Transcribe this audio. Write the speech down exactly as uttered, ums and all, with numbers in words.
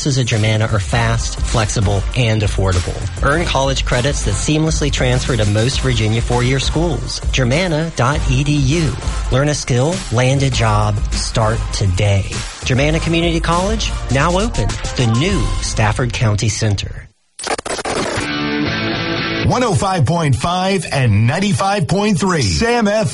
Classes at Germanna are fast, flexible, and affordable. Earn college credits that seamlessly transfer to most Virginia four-year schools. Germanna dot e d u. Learn a skill, land a job, start today. Germanna Community College, now open. The new Stafford County Center. one oh five point five and ninety-five point three. Sam F.